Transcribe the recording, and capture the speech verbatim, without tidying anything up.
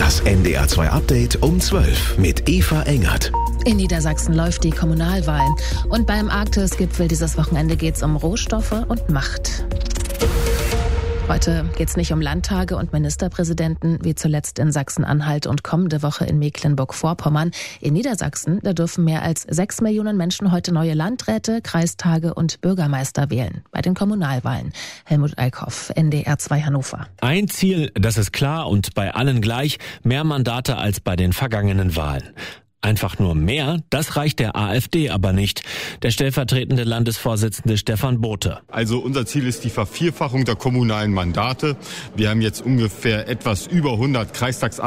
Das N D R zwei Update um zwölf mit Eva Engert. In Niedersachsen läuft die Kommunalwahlen. Und beim Arktis-Gipfel dieses Wochenende geht es um Rohstoffe und Macht. Heute geht es nicht um Landtage und Ministerpräsidenten, wie zuletzt in Sachsen-Anhalt und kommende Woche in Mecklenburg-Vorpommern. In Niedersachsen, da dürfen mehr als sechs Millionen Menschen heute neue Landräte, Kreistage und Bürgermeister wählen. Bei den Kommunalwahlen. Helmut Eickhoff, N D R zwei Hannover. Ein Ziel, das ist klar und bei allen gleich, mehr Mandate als bei den vergangenen Wahlen. Einfach nur mehr, das reicht der AfD aber nicht. Der stellvertretende Landesvorsitzende Stefan Bothe. Also unser Ziel ist die Vervierfachung der kommunalen Mandate. Wir haben jetzt ungefähr etwas über hundert Kreistagsabgeordnete